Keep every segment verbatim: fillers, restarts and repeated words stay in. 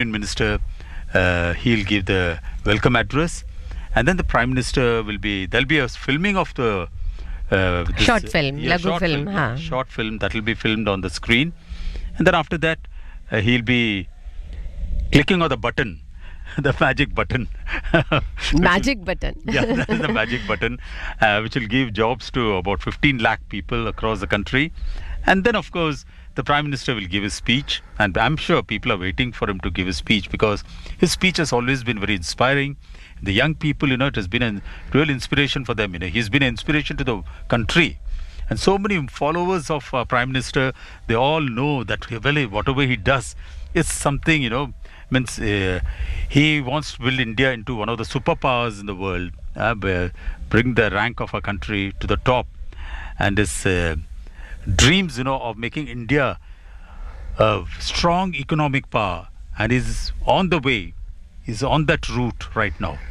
Union Minister, uh, he'll give the welcome address, and then the Prime Minister will be, there'll be a filming of the uh, this, short film, yeah, lagu short film, film हाँ. yeah, short film that will be filmed on the screen, and then after that uh, he'll be clicking on the button, the magic button. Magic button. Yeah, that is the magic button, uh, which will give jobs to about fifteen lakh people across the country. And then, of course, the Prime Minister will give his speech. And I'm sure people are waiting for him to give his speech because his speech has always been very inspiring. The young people, you know, it has been a real inspiration for them. You know, he's been an inspiration to the country. And so many followers of uh, Prime Minister, they all know that well, whatever he does is something, you know, means uh, he wants to build India into one of the superpowers in the world, uh, bring the rank of our country to the top, and his uh, dreams, you know, of making India a strong economic power, and is on the way, is on that route right now.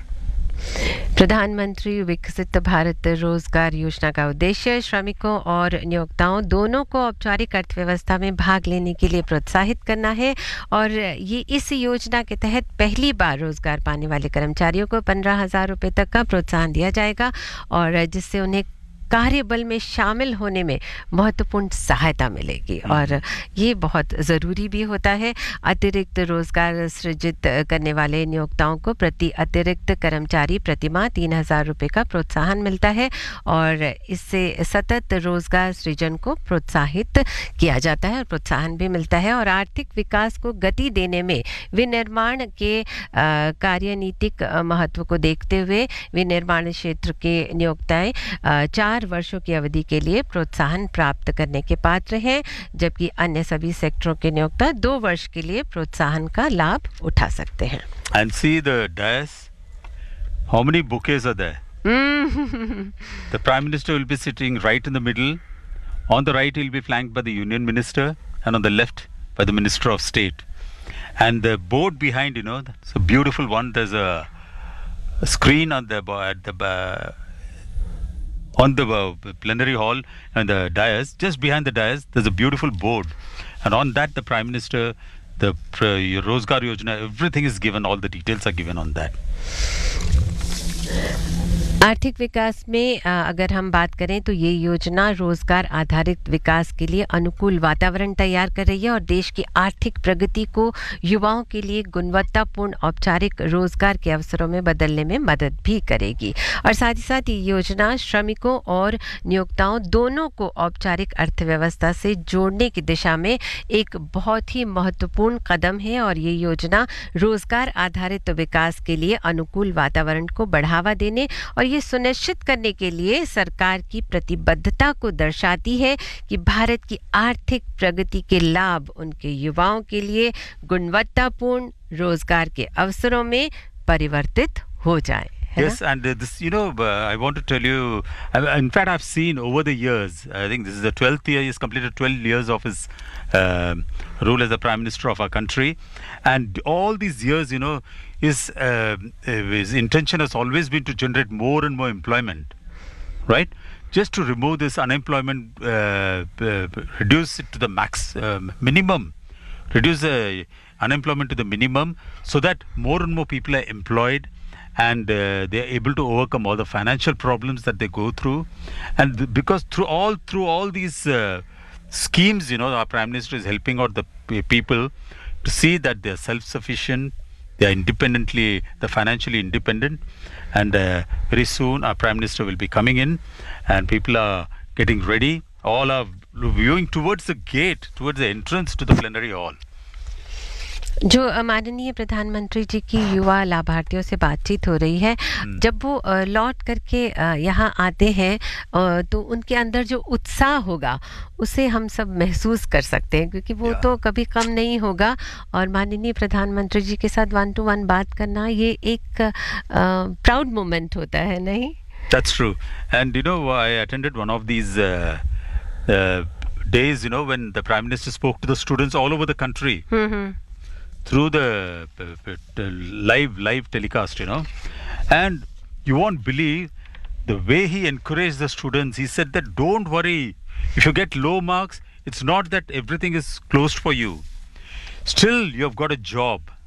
प्रधानमंत्री विकसित भारत रोजगार योजना का उद्देश्य श्रमिकों और नियोक्ताओं दोनों को औपचारिक अर्थव्यवस्था में भाग लेने के लिए प्रोत्साहित करना है और ये इस योजना के तहत पहली बार रोजगार पाने वाले कर्मचारियों को पंद्रह हजार रुपये तक का प्रोत्साहन दिया जाएगा और जिससे उन्हें कार्यबल में शामिल होने में महत्वपूर्ण सहायता मिलेगी और ये बहुत ज़रूरी भी होता है। अतिरिक्त रोजगार सृजित करने वाले नियोक्ताओं को प्रति अतिरिक्त कर्मचारी प्रतिमाह तीन हजार रुपये का प्रोत्साहन मिलता है और इससे सतत रोजगार सृजन को प्रोत्साहित किया जाता है और प्रोत्साहन भी मिलता है और आर्थिक विकास को गति देने में विनिर्माण के कार्यनीतिक महत्व को देखते हुए विनिर्माण क्षेत्र के नियोक्ताएं चार वर्षों की अवधि के लिए प्रोत्साहन प्राप्त करने के पात्र हैं जबकि अन्य सभी सेक्टरों के नियोक्ता दो वर्ष के लिए प्रोत्साहन का लाभ उठा सकते हैं. And see the dais, how many bouquets are there? The Prime Minister will be sitting right in the middle. On the right he will be flanked by the Union Minister and on the left by the Minister of State. And the board behind, you know, it's a beautiful one. There's a, a screen on the at the uh, on the uh, plenary hall and the dais. Just behind the dais, there's a beautiful board, and on that the Prime Minister, the uh, Rozgar Yojana, everything is given. All the details are given on that. आर्थिक विकास में अगर हम बात करें तो ये योजना रोजगार आधारित विकास के लिए अनुकूल वातावरण तैयार कर रही है और देश की आर्थिक प्रगति को युवाओं के लिए गुणवत्तापूर्ण औपचारिक रोजगार के अवसरों में बदलने में मदद भी करेगी और साथ ही साथ ये योजना श्रमिकों और नियोक्ताओं दोनों को औपचारिक अर्थव्यवस्था से जोड़ने की दिशा में एक बहुत ही महत्वपूर्ण कदम है और ये योजना रोजगार आधारित विकास के लिए अनुकूल वातावरण को बढ़ावा देने और ये सुनिश्चित करने के लिए सरकार की प्रतिबद्धता को दर्शाती है कि भारत की आर्थिक प्रगति के लाभ उनके युवाओं के लिए गुणवत्तापूर्ण रोजगार के अवसरों में परिवर्तित हो जाए. Yes, and uh, this, you know, uh, I want to tell you, uh, in fact, I've seen over the years, I think this is the twelfth year, he's completed twelve years of his uh, rule as the Prime Minister of our country. And all these years, you know, his, uh, his intention has always been to generate more and more employment, right? Just to remove this unemployment, uh, uh, reduce it to the max, uh, minimum, reduce the unemployment to the minimum so that more and more people are employed and uh, they are able to overcome all the financial problems that they go through. And th- because through all through all these uh, schemes, you know, our Prime Minister is helping out the p- people to see that they are self-sufficient, they are independently, they're financially independent. And uh, very soon our Prime Minister will be coming in and people are getting ready. All are viewing towards the gate, towards the entrance to the plenary hall. जो माननीय प्रधानमंत्री जी की युवा लाभार्थियों से बातचीत हो रही है जब वो लौट करके यहाँ आते हैं तो उनके अंदर जो उत्साह होगा उसे हम सब महसूस कर सकते हैं क्योंकि वो तो कभी कम नहीं होगा और माननीय प्रधानमंत्री जी के साथ वन टू वन बात करना ये एक प्राउड मोमेंट होता है नहीं? That's true. And you know, I attended one of these uh, uh, days, you know, when the Prime Minister spoke to the students all over the country. Mm-hmm. Through the, uh, the live live telecast, you know, and you won't believe the way he encouraged the students. He said that don't worry, if you get low marks, it's not that everything is closed for you. Still, you have got a job.